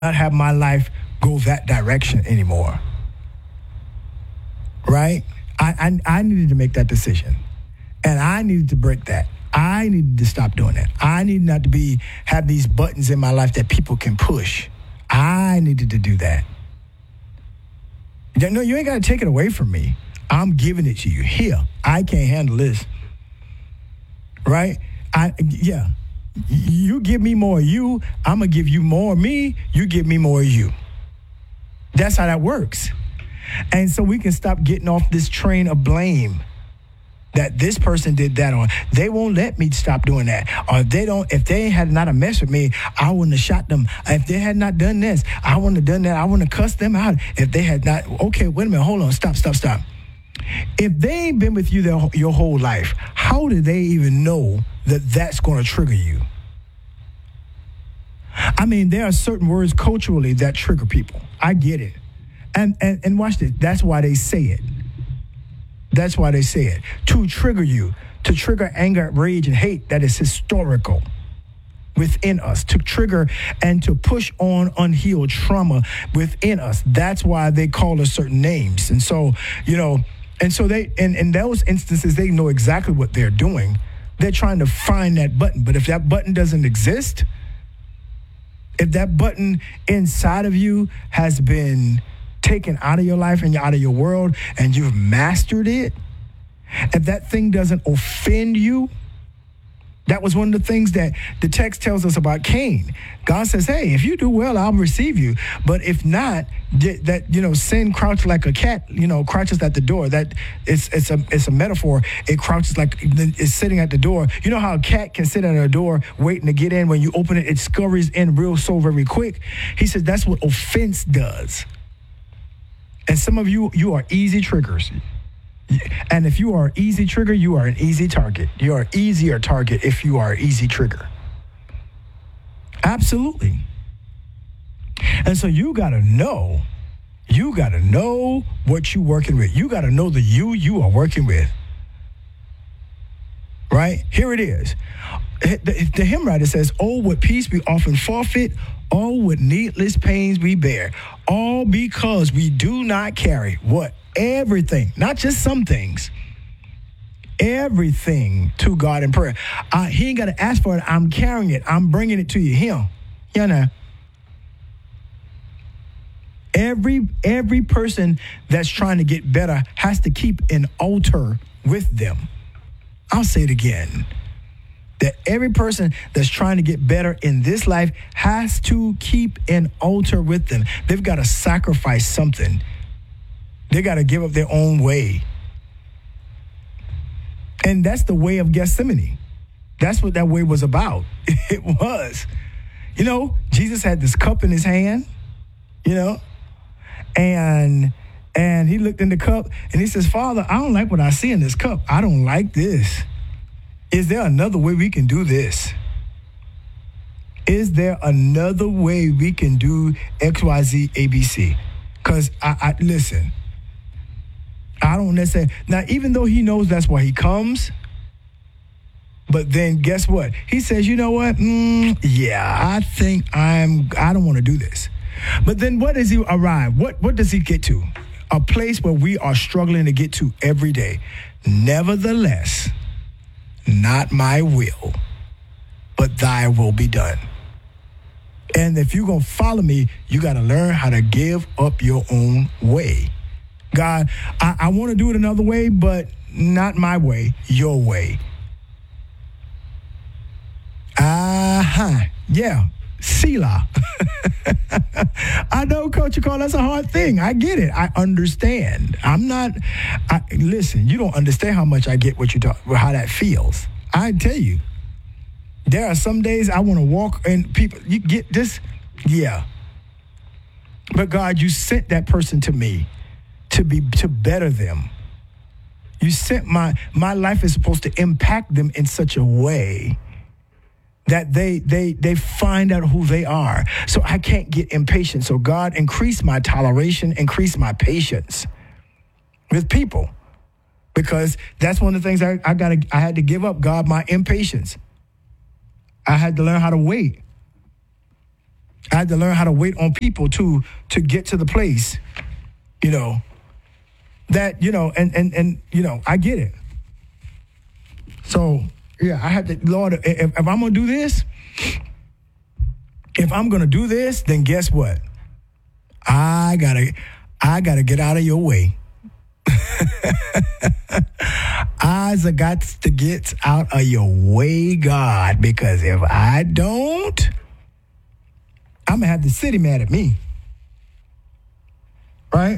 not have my life go that direction anymore. Right? I needed to make that decision. And I needed to break that. I needed to stop doing that. I needed not to have these buttons in my life that people can push. I needed to do that. No, you ain't got to take it away from me. I'm giving it to you. Here, I can't handle this. Right? You give me more of you, I'm going to give you more of me, you give me more of you. That's how that works. And so we can stop getting off this train of blame that this person did that, or they won't let me stop doing that, or if they had not a mess with me, I wouldn't have shot them. If they had not done this, I wouldn't have done that. I wouldn't have cussed them out. If they had not, okay, wait a minute, hold on, stop. If they ain't been with you your whole life, how do they even know that that's going to trigger you? I mean, there are certain words culturally that trigger people. I get it. And watch this. That's why they say it. That's why they say it. To trigger you, to trigger anger, rage, and hate that is historical within us, to trigger and to push on unhealed trauma within us. That's why they call us certain names. And so, they, in those instances, they know exactly what they're doing. They're trying to find that button. But if that button doesn't exist, if that button inside of you has been taken out of your life and out of your world and you've mastered it, if that thing doesn't offend you, that was one of the things that the text tells us about Cain. God says, hey, if you do well, I'll receive you. But if not, sin crouches like a cat, crouches at the door. That it's a metaphor. It crouches like it's sitting at the door. You know how a cat can sit at a door waiting to get in. When you open it, it scurries in very quick. He says that's what offense does. And some of you are easy triggers. And if you are an easy trigger, you are an easy target. You are an easier target if you are an easy trigger. Absolutely. And so you got to know what you're working with. You got to know the you are working with. Right? Here it is. The hymn writer says, oh, what peace we often forfeit, oh, what needless pains we bear, all because we do not carry what? Everything, not just some things, everything to God in prayer. He ain't got to ask for it. I'm carrying it. I'm bringing it to you. Him. You know. Every person that's trying to get better has to keep an altar with them. I'll say it again. That every person that's trying to get better in this life has to keep an altar with them. They've got to sacrifice something. They got to give up their own way. And that's the way of Gethsemane. That's what that way was about. It was. Jesus had this cup in his hand, and he looked in the cup and he says, Father, I don't like what I see in this cup. I don't like this. Is there another way we can do this? Is there another way we can do X, Y, Z, ABC? Because I listen, I don't necessarily, now even though he knows that's why he comes, but then guess what? He says, you know what? I think I don't want to do this. But then what does he arrive? What does he get to? A place where we are struggling to get to every day. Nevertheless, not my will, but thy will be done. And if you're going to follow me, you got to learn how to give up your own way. God, I want to do it another way, but not my way, your way. Yeah. Selah. I know, Coach Cole, that's a hard thing. I get it. I understand. Listen, you don't understand how much I get what you talk, how that feels. I tell you, there are some days I want to walk and people, you get this? Yeah. But God, you sent that person to me to better them. You sent my life is supposed to impact them in such a way that they find out who they are. So I can't get impatient. So God, increase my toleration, increase my patience with people. Because that's one of the things I had to give up, God, my impatience. I had to learn how to wait. I had to learn how to wait on people to get to the place, that, and I get it. So, yeah, I had to, Lord, if I'm going to do this, then guess what? I gotta get out of your way. I've got to get out of your way, God, because if I don't, I'm going to have the city mad at me. Right?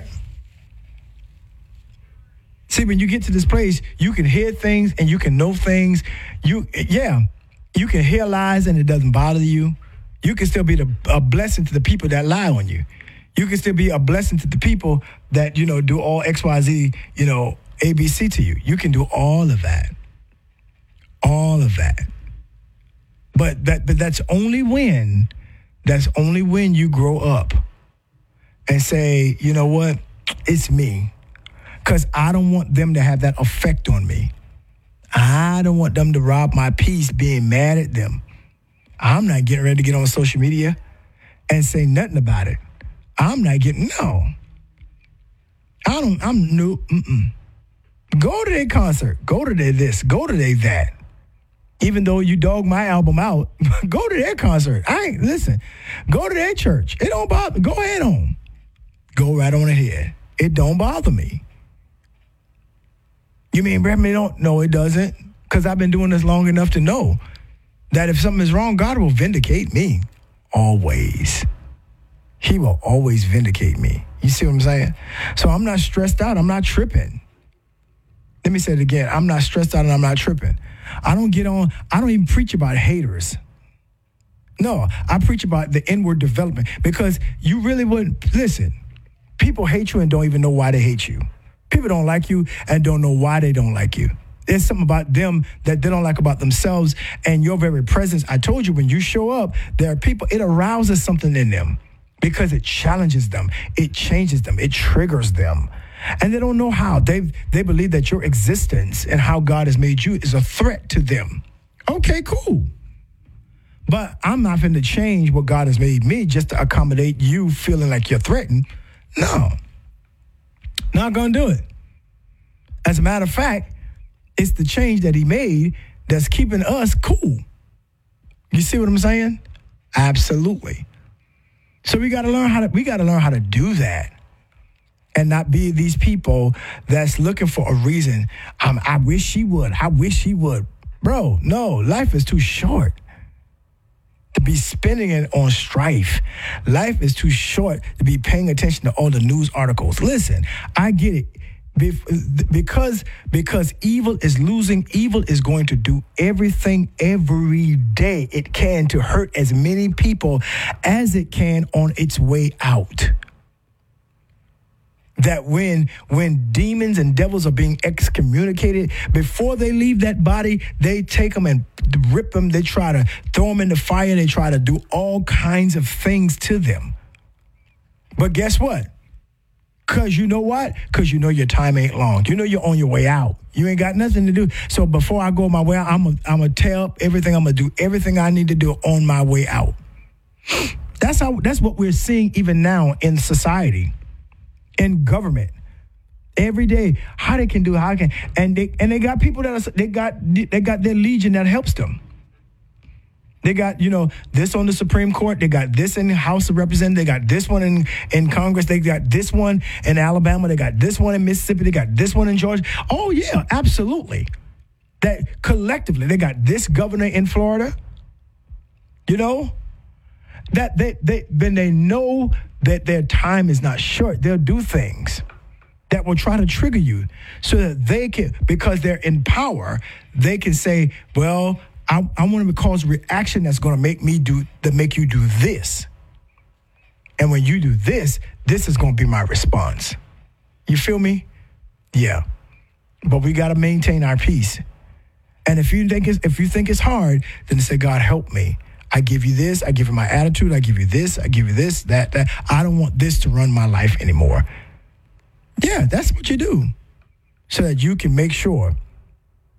See, when you get to this place, you can hear things and you can know things. You can hear lies and it doesn't bother you. You can still be a blessing to the people that lie on you. You can still be a blessing to the people that, do all X, Y, Z, ABC to you. You can do all of that. All of that. But that's only when you grow up and say, you know what, it's me. Because I don't want them to have that effect on me. I don't want them to rob my peace being mad at them. I'm not getting ready to get on social media and say nothing about it. I'm new. Go to their concert. Go to their this. Go to their that. Even though you dog my album out, go to their concert. Go to their church. It don't bother me. Go ahead on. Go right on ahead. It don't bother me. You mean, Brett, don't? No, it doesn't. Because I've been doing this long enough to know that if something is wrong, God will vindicate me. Always. He will always vindicate me. You see what I'm saying? So I'm not stressed out. I'm not tripping. Let me say it again. I'm not stressed out and I'm not tripping. I don't even preach about haters. No, I preach about the inward development because you really wouldn't, listen, people hate you and don't even know why they hate you. People don't like you and don't know why they don't like you. There's something about them that they don't like about themselves and your very presence. I told you when you show up, there are people, it arouses something in them because it challenges them. It changes them. It triggers them. And they don't know how. They believe that your existence and how God has made you is a threat to them. Okay, cool. But I'm not going to change what God has made me just to accommodate you feeling like you're threatened. No. Not going to do it. As a matter of fact, it's the change that he made that's keeping us cool. You see what I'm saying? Absolutely. So we got to learn how to do that. And not be these people that's looking for a reason. I wish he would. I wish he would. Bro, no, life is too short to be spending it on strife. Life is too short to be paying attention to all the news articles. Listen, I get it. Because evil is losing, evil is going to do everything every day it can to hurt as many people as it can on its way out. That when demons and devils are being excommunicated, before they leave that body, they take them and rip them. They try to throw them in the fire. They try to do all kinds of things to them. But guess what? Because you know what? Because you know your time ain't long. You know you're on your way out. You ain't got nothing to do. So before I go my way out, I'm going to tear up everything. I'm going to do everything I need to do on my way out. That's what we're seeing even now in society. In government, every day, how they can do, and they got people they got their legion that helps them. They got this on the Supreme Court, they got this in the House of Representatives, they got this one in Congress, they got this one in Alabama, they got this one in Mississippi, they got this one in Georgia. Oh yeah, absolutely. That collectively, they got this governor in Florida. That they know that their time is not short. They'll do things that will try to trigger you so that they can, because they're in power, they can say, well, I want to cause a reaction that's going to make you do this. And when you do this is going to be my response. You feel me? Yeah. But we got to maintain our peace. And if you think it's hard, then say, God, help me. I give you this. I give you my attitude. I give you this. I give you this, that. I don't want this to run my life anymore. Yeah, that's what you do. So that you can make sure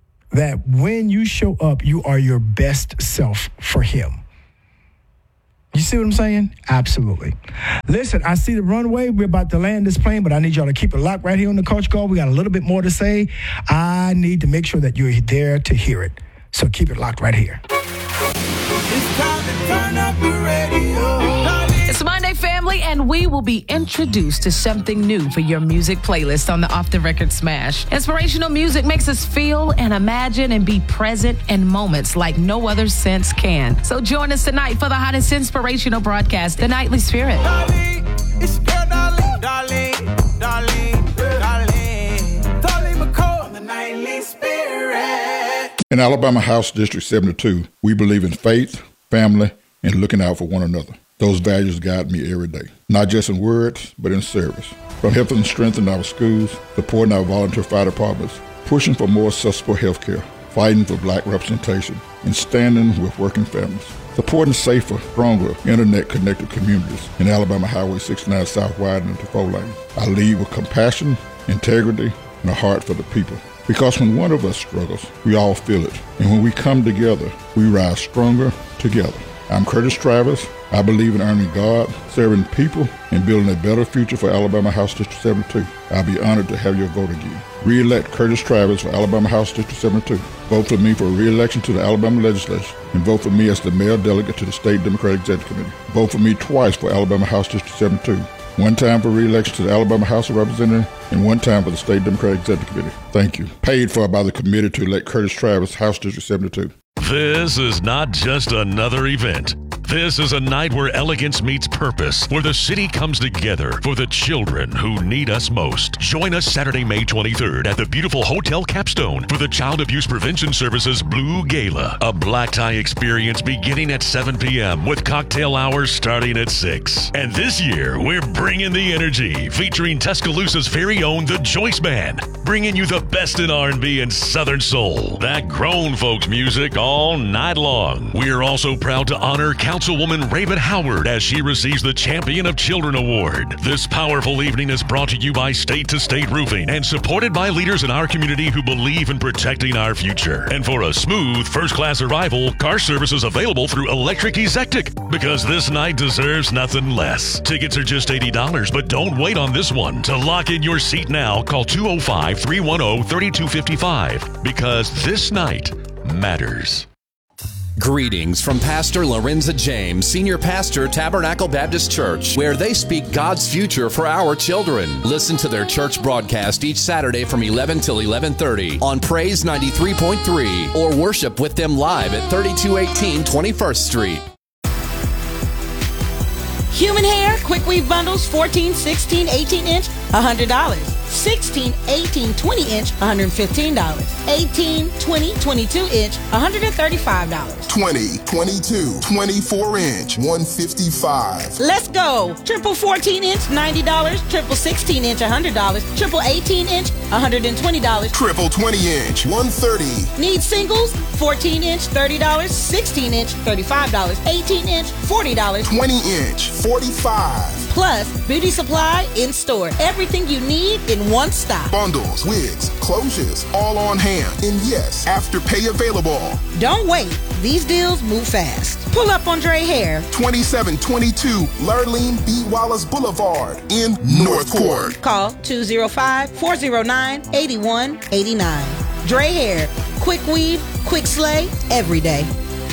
that when you show up, you are your best self for him. You see what I'm saying? Absolutely. Listen, I see the runway. We're about to land this plane, but I need y'all to keep it locked right here on the Coach Call. We got a little bit more to say. I need to make sure that you're there to hear it. So keep it locked right here. It's time to turn up the radio. It's Monday, family, and we will be introduced to something new for your music playlist on the Off the Record Smash. Inspirational music makes us feel and imagine and be present in moments like no other sense can. So join us tonight for the hottest inspirational broadcast, The Nightly Spirit. Darling, it's your girl, darling, Darlene McCall, The Nightly Spirit. In Alabama House District 72, we believe in faith, family, and looking out for one another. Those values guide me every day, not just in words, but in service. From helping strengthen our schools, supporting our volunteer fire departments, pushing for more accessible health care, fighting for black representation, and standing with working families. Supporting safer, stronger, internet-connected communities in Alabama Highway 69 South widening to 4 lanes. I lead with compassion, integrity, and a heart for the people. Because when one of us struggles, we all feel it. And when we come together, we rise stronger together. I'm Curtis Travis. I believe in earning God, serving people, and building a better future for Alabama House District 72. I'll be honored to have your vote again. Re-elect Curtis Travis for Alabama House District 72. Vote for me for re-election to the Alabama Legislature, and vote for me as the mayor delegate to the State Democratic Executive Committee. Vote for me twice for Alabama House District 72. One time for re-election to the Alabama House of Representatives, and one time for the State Democratic Executive Committee. Thank you. Paid for by the committee to elect Curtis Travis, House District 72. This is not just another event. This is a night where elegance meets purpose, where the city comes together for the children who need us most. Join us Saturday, May 23rd at the beautiful Hotel Capstone for the Child Abuse Prevention Services Blue Gala, a black tie experience beginning at 7 p.m. with cocktail hours starting at 6. And this year, we're bringing the energy, featuring Tuscaloosa's very own The Joyce Band, bringing you the best in R&B and Southern Soul, that grown folks music all night long. We're also proud to honor Councilwoman Raven Howard as she receives the Champion of Children Award. This powerful evening is brought to you by State to State Roofing and supported by leaders in our community who believe in protecting our future. And for a smooth first-class arrival, car service is available through Electric Ezectic, because this night deserves nothing less. Tickets are just $80, but don't wait on this one. To lock in your seat now, call 205-310-3255, because this night matters. Greetings from Pastor Lorenza James, Senior Pastor, Tabernacle Baptist Church, where they speak God's future for our children. Listen to their church broadcast each Saturday from 11 till 11:30 on Praise 93.3, or worship with them live at 3218 21st Street. Human hair, quick weave bundles, 14, 16, 18-inch, $100. 16, 18, 20-inch, $115. 18, 20, 22-inch, $135. 20, 22, 24-inch, $155. Let's go. Triple 14-inch, $90. Triple 16-inch, $100. Triple 18-inch, $120. Triple 20-inch, $130. Need singles? 14-inch, $30. 16-inch, $35. 18-inch, $40. 20-inch, $45. Plus, beauty supply in store. Everything you need in one stop. Bundles, wigs, closures, all on hand. And yes, Afterpay available. Don't wait. These deals move fast. Pull up on Dre Hair. 2722 Lurleen B. Wallace Boulevard in Northport. Call 205-409-8189. Dre Hair. Quick weave, quick slay, every day.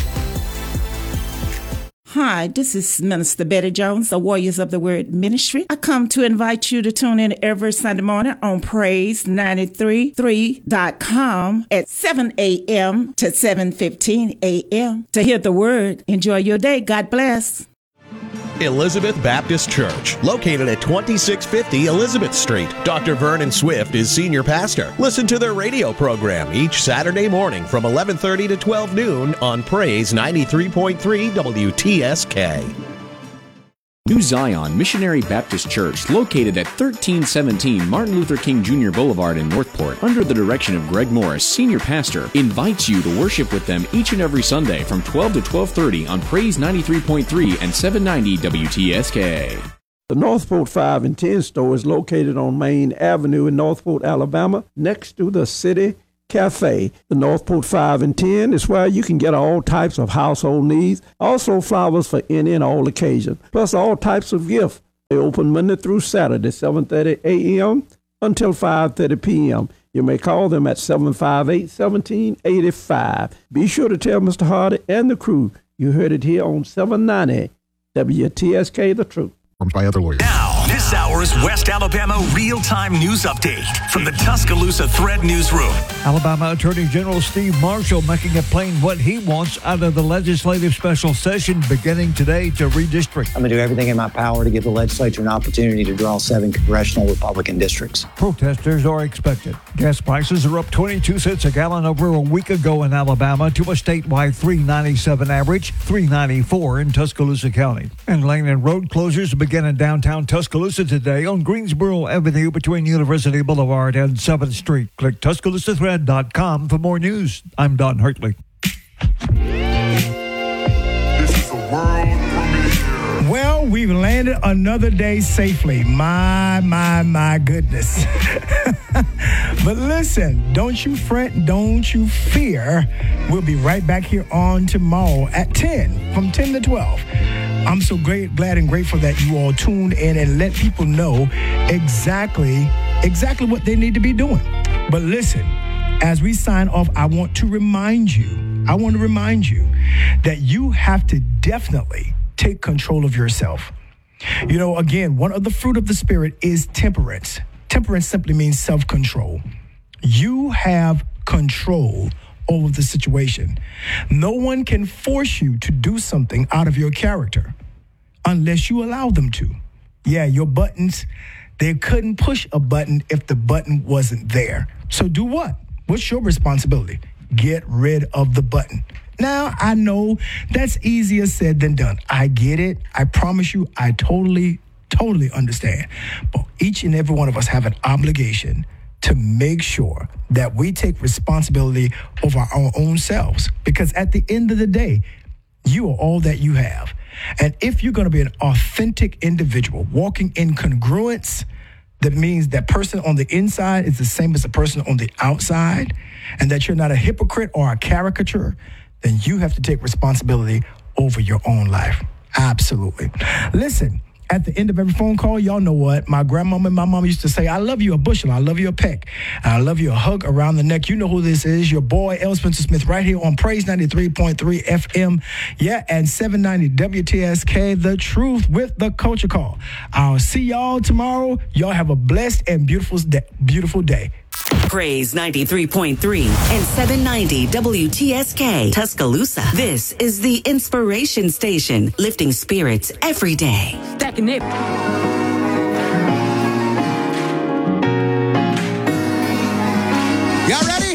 Hi, this is Minister Betty Jones, the Warriors of the Word Ministry. I come to invite you to tune in every Sunday morning on Praise933.com at 7 a.m. to 7:15 a.m. to hear the Word. Enjoy your day. God bless. Elizabeth Baptist Church, located at 2650 Elizabeth Street. Dr. Vernon Swift is senior pastor. Listen to their radio program each Saturday morning from 11:30 to 12 noon on Praise 93.3 WTSK. New Zion Missionary Baptist Church, located at 1317 Martin Luther King Jr. Boulevard in Northport, under the direction of Greg Morris, Senior Pastor, invites you to worship with them each and every Sunday from 12 to 12:30 on Praise 93.3 and 790 WTSK. The Northport 5 and 10 store is located on Main Avenue in Northport, Alabama, next to the City Cafe. The Northport 5 and 10 is where you can get all types of household needs, also flowers for any and all occasions, plus all types of gifts. They open Monday through Saturday, 7:30 a.m. until 5:30 p.m. You may call them at 758-1785. Be sure to tell Mr. Hardy and the crew you heard it here on 790 WTSK The Truth. By other lawyers. Now, this hour's West Alabama real-time news update from the Tuscaloosa Thread Newsroom. Alabama Attorney General Steve Marshall making it plain what he wants out of the legislative special session beginning today to redistrict. I'm going to do everything in my power to give the legislature an opportunity to draw 7 congressional Republican districts. Protesters are expected. Gas prices are up 22 cents a gallon over a week ago in Alabama to a statewide $3.97 average, $3.94 in Tuscaloosa County. And lane and road closures begin in downtown Tuscaloosa today on Greensboro Avenue between University Boulevard and 7th Street. Click TuscaloosaThread.com for more news. I'm Don Hartley. This is a world premiere. Well, we've landed another day safely. My goodness. But listen, don't you fret, don't you fear. We'll be right back here on tomorrow at 10, from 10 to 12. I'm so glad and grateful that you all tuned in and let people know exactly what they need to be doing. But listen, as we sign off, I want to remind you that you have to definitely take control of yourself. You know, again, one of the fruit of the Spirit is temperance. Temperance simply means self-control. You have control over the situation. No one can force you to do something out of your character unless you allow them to. Yeah, your buttons, they couldn't push a button if the button wasn't there. So do what? What's your responsibility? Get rid of the button. Now, I know that's easier said than done. I get it. I promise you, I totally understand. But each and every one of us have an obligation to make sure that we take responsibility over our own selves. Because at the end of the day, you are all that you have. And if you're going to be an authentic individual, walking in congruence, that means that person on the inside is the same as the person on the outside, and that you're not a hypocrite or a caricature, then you have to take responsibility over your own life. Absolutely. Listen, at the end of every phone call, y'all know what? My grandmama and my mom used to say, I love you a bushel, I love you a peck, and I love you a hug around the neck. You know who this is, your boy, L. Spencer Smith, right here on Praise 93.3 FM. Yeah, and 790 WTSK, The Truth with the Culture Call. I'll see y'all tomorrow. Y'all have a blessed and beautiful day. Praise 93.3 and 790 WTSK Tuscaloosa. This is the Inspiration Station, lifting spirits every day. Stacking it. Y'all ready?